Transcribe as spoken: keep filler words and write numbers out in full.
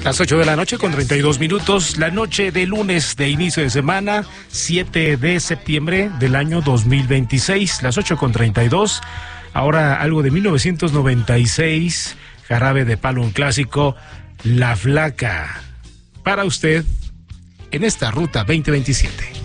Las ocho de la noche con treinta y dos minutos, la noche de lunes de inicio de semana, siete de septiembre del año dos mil veintiséis, las ocho con treinta y dos. Ahora algo de mil novecientos noventa y seis, Jarabe de Palo, un clásico, La Flaca. Para usted, en esta ruta veinte veintisiete.